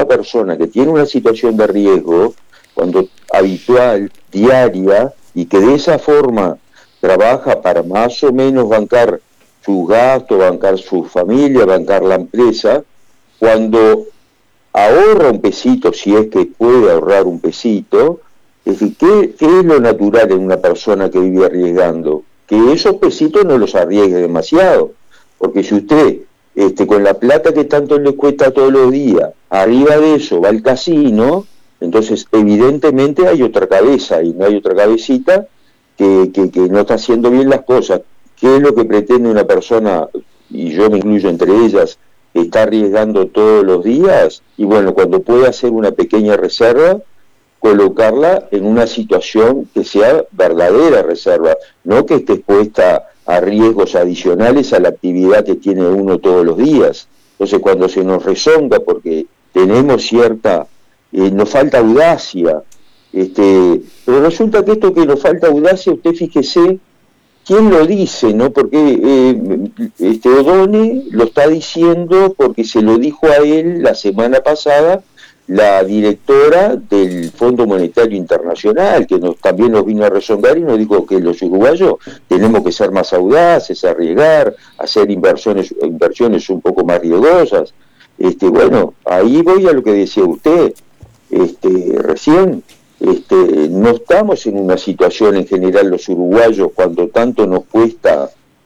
toda persona que tiene una situación de riesgo, cuando habitual, diaria, y que de esa forma trabaja para más o menos bancar sus gastos, bancar su familia, bancar la empresa, cuando ahorra un pesito, si es que puede ahorrar un pesito, es decir, ¿qué es lo natural en una persona que vive arriesgando? Que esos pesitos no los arriesgue demasiado, porque si usted con la plata que tanto le cuesta todos los días, arriba de eso va al casino, entonces evidentemente hay otra cabeza, y no hay otra cabecita que no está haciendo bien las cosas. ¿Qué es lo que pretende una persona, y yo me incluyo entre ellas, que está arriesgando todos los días? Y bueno, cuando puede hacer una pequeña reserva, colocarla en una situación que sea verdadera reserva, no que esté expuesta a riesgos adicionales a la actividad que tiene uno todos los días. Entonces, cuando se nos rezonga porque tenemos cierta, nos falta audacia, pero resulta que esto que nos falta audacia, usted fíjese, ¿quién lo dice, no? Porque Odone lo está diciendo porque se lo dijo a él la semana pasada la directora del Fondo Monetario Internacional, que también nos vino a rezongar y nos dijo que los uruguayos tenemos que ser más audaces, arriesgar, hacer inversiones un poco más riesgosas. Bueno, ahí voy a lo que decía usted recién. No estamos en una situación en general los uruguayos, cuando tanto nos cuesta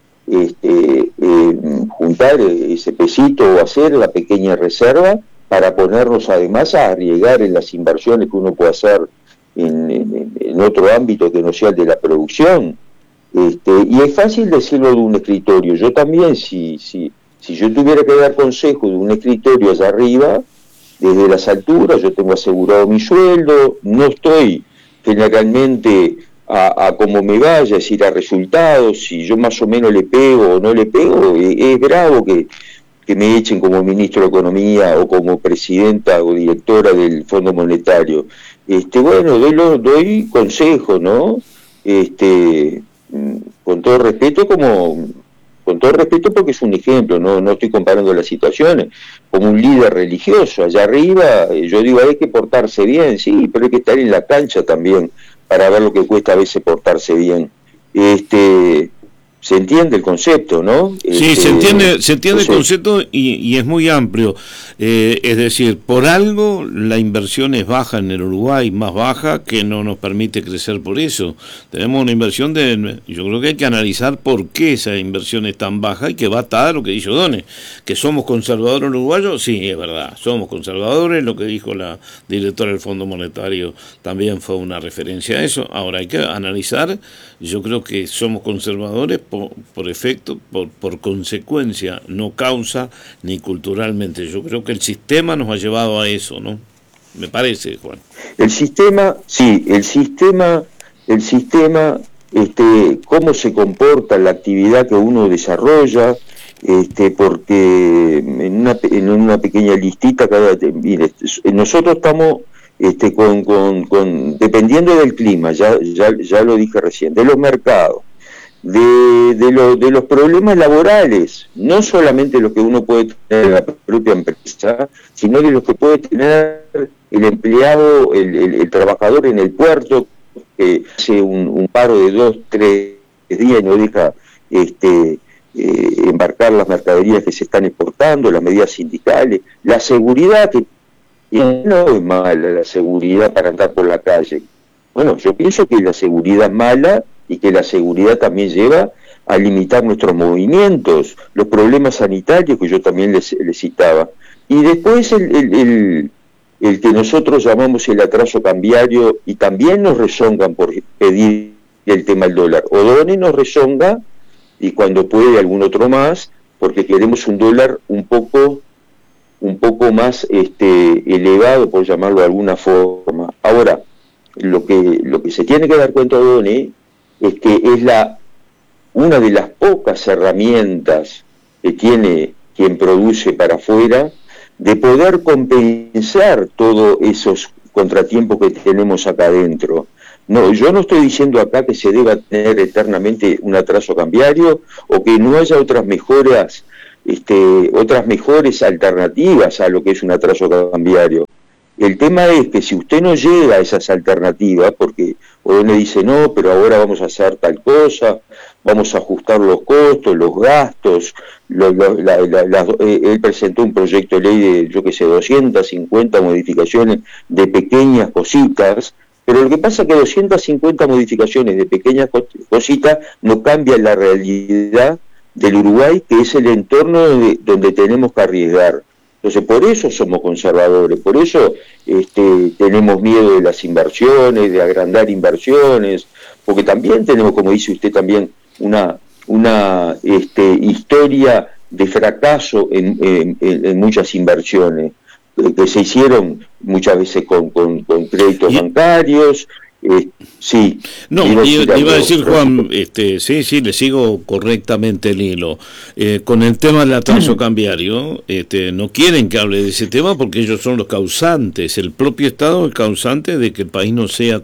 juntar ese pesito o hacer la pequeña reserva, para ponernos además a arriesgar en las inversiones que uno puede hacer en otro ámbito que no sea el de la producción. Y es fácil decirlo de un escritorio. Yo también, si yo tuviera que dar consejo de un escritorio allá arriba, desde las alturas, yo tengo asegurado mi sueldo, no estoy generalmente a como me vaya, es decir, a resultados. Si yo más o menos le pego o no le pego, es bravo que me echen como ministro de Economía o como presidenta o directora del Fondo Monetario. Bueno, doy consejo, ¿no? Con todo respeto, porque es un ejemplo, no estoy comparando las situaciones, como un líder religioso. Allá arriba, yo digo, hay que portarse bien, sí, pero hay que estar en la cancha también para ver lo que cuesta a veces portarse bien. Se entiende el concepto, ¿no? Sí, se entiende el concepto y es muy amplio. Es decir, por algo la inversión es baja en el Uruguay, más baja, que no nos permite crecer por eso. Tenemos una inversión yo creo que hay que analizar por qué esa inversión es tan baja, y que va atada a lo que dijo Odone, que somos conservadores uruguayos. Sí, es verdad, somos conservadores. Lo que dijo la directora del Fondo Monetario también fue una referencia a eso. Ahora hay que analizar, yo creo que somos conservadores por efecto, por consecuencia, no causa, ni culturalmente. Yo creo que el sistema nos ha llevado a eso, ¿no? Me parece, Juan. El sistema, cómo se comporta la actividad que uno desarrolla, porque en una pequeña listita, mire, nosotros estamos dependiendo del clima, ya lo dije recién, de los mercados, de los problemas laborales, no solamente los que uno puede tener en la propia empresa, sino de los que puede tener el empleado, el trabajador en el puerto, que hace un paro de 2-3 días y no deja embarcar las mercaderías que se están exportando, las medidas sindicales, la seguridad, que no es mala la seguridad para andar por la calle. Bueno, yo pienso que la seguridad es mala, y que la seguridad también lleva a limitar nuestros movimientos, los problemas sanitarios que yo también les citaba. Y después el que nosotros llamamos el atraso cambiario, y también nos rezongan por pedir el tema del dólar. Odone nos rezonga, y cuando puede algún otro más, porque queremos un dólar un poco más elevado, por llamarlo de alguna forma. Ahora, lo que se tiene que dar cuenta Odone es que es una de las pocas herramientas que tiene quien produce para afuera, de poder compensar todos esos contratiempos que tenemos acá adentro. No, yo no estoy diciendo acá que se deba tener eternamente un atraso cambiario, o que no haya otras mejoras otras mejores alternativas a lo que es un atraso cambiario. El tema es que si usted no llega a esas alternativas, porque uno dice, no, pero ahora vamos a hacer tal cosa, vamos a ajustar los costos, los gastos, él presentó un proyecto de ley de, 250 modificaciones de pequeñas cositas, pero lo que pasa es que 250 modificaciones de pequeñas cositas no cambian la realidad del Uruguay, que es el entorno donde tenemos que arriesgar. Entonces, por eso somos conservadores, por eso tenemos miedo de las inversiones, de agrandar inversiones, porque también tenemos, como dice usted también, una historia de fracaso en muchas inversiones, que se hicieron muchas veces con créditos bancarios. Sí. No, iba a decir, Juan, sí, le sigo correctamente el hilo. Con el tema del atraso cambiario, no quieren que hable de ese tema porque ellos son los causantes. El propio Estado es causante de que el país no sea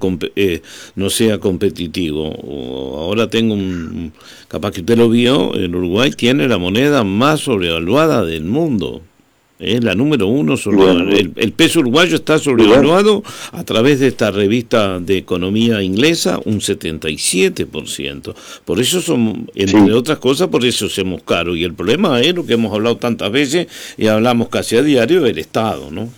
competitivo. Ahora tengo capaz que usted lo vio, el Uruguay tiene la moneda más sobrevaluada del mundo. Es la número 1 el peso uruguayo está sobrevaluado a través de esta revista de economía inglesa, un 77%. Por eso somos, entre otras cosas, por eso somos caros. Y el problema es lo que hemos hablado tantas veces y hablamos casi a diario del Estado, ¿no?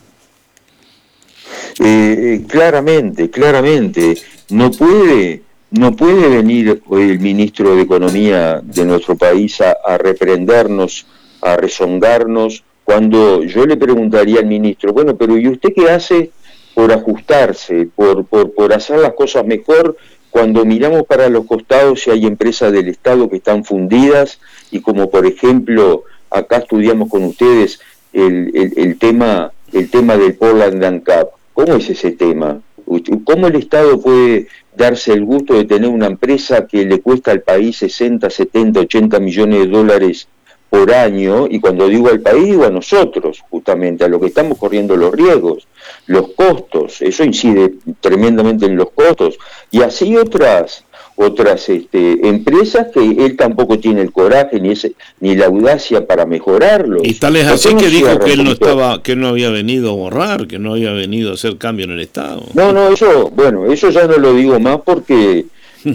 Claramente. No puede venir el ministro de Economía de nuestro país a reprendernos, a rezongarnos, cuando yo le preguntaría al ministro, bueno, pero ¿y usted qué hace por ajustarse, por hacer las cosas mejor, cuando miramos para los costados y hay empresas del Estado que están fundidas, y como por ejemplo, acá estudiamos con ustedes el tema del Portland and Cap? ¿Cómo es ese tema? ¿Cómo el Estado puede darse el gusto de tener una empresa que le cuesta al país 60, 70, 80 millones de dólares por año? Y cuando digo al país, digo a nosotros, justamente, a lo que estamos corriendo los riesgos, los costos, eso incide tremendamente en los costos, y así otras empresas que él tampoco tiene el coraje ni la audacia para mejorarlo. Y tal es así que dijo que él no había venido a borrar, que no había venido a hacer cambio en el Estado. No, eso ya no lo digo más porque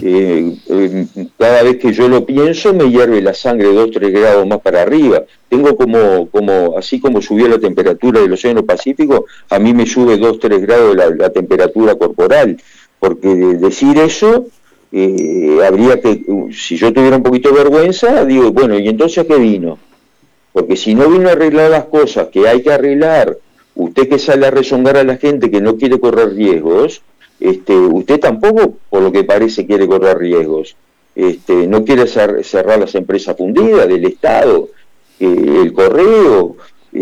cada vez que yo lo pienso me hierve la sangre 2-3 grados más para arriba. Tengo así como subió la temperatura del Océano Pacífico, a mí me sube 2-3 grados la temperatura corporal, porque decir eso habría que, si yo tuviera un poquito de vergüenza, digo, bueno, ¿y entonces a qué vino? Porque si no vino a arreglar las cosas que hay que arreglar, usted que sale a rezongar a la gente que no quiere correr riesgos, usted tampoco, por lo que parece, quiere correr riesgos. No quiere cerrar las empresas fundidas del Estado, el correo,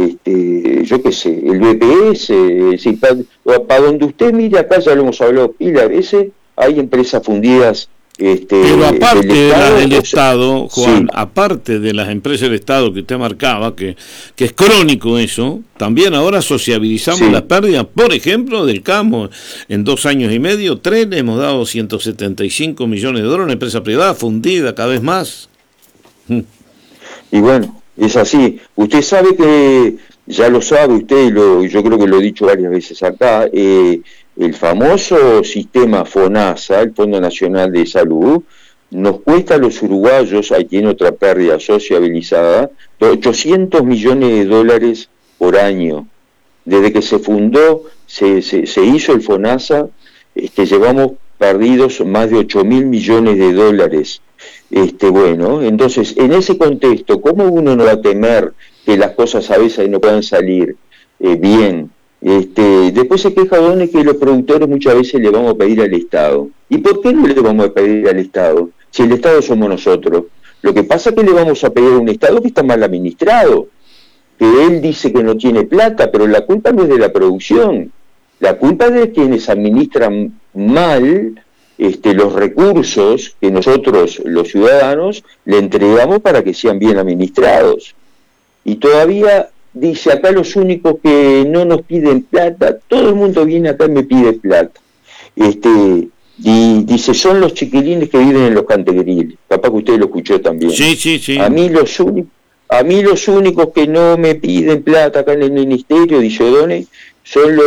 yo qué sé, el BPS, para donde usted mire, acá ya lo hemos hablado pila a veces, hay empresas fundidas. Pero aparte de las del Estado, Juan, aparte de las empresas del Estado que usted marcaba, que es crónico eso, también ahora sociabilizamos las pérdidas, por ejemplo, del CAMO. En 2 años y medio, 3 le hemos dado 175 millones de dólares a una empresa privada fundida cada vez más. Y bueno, es así. Usted sabe que, ya lo sabe usted, y yo creo que lo he dicho varias veces acá, el famoso sistema FONASA, el Fondo Nacional de Salud, nos cuesta a los uruguayos, ahí tiene otra pérdida sociabilizada, 800 millones de dólares por año. Desde que se fundó, se hizo el FONASA, llevamos perdidos más de 8.000 millones de dólares. Bueno, entonces, en ese contexto, ¿cómo uno no va a temer que las cosas a veces no puedan salir bien? Después se queja Dones que los productores muchas veces le vamos a pedir al Estado. ¿Y por qué no le vamos a pedir al Estado? Si el Estado somos nosotros. Lo que pasa es que le vamos a pedir a un Estado que está mal administrado, que él dice que no tiene plata, pero la culpa no es de la producción, la culpa es de quienes administran mal los recursos que nosotros, los ciudadanos, le entregamos para que sean bien administrados. Y todavía dice, acá los únicos que no nos piden plata, todo el mundo viene acá y me pide plata. Y dice, son los chiquilines que viven en los cantegriles. Capaz que usted lo escuchó también. Sí. A mí los únicos A mí los únicos que no me piden plata acá en el ministerio, dice O'Donnell, son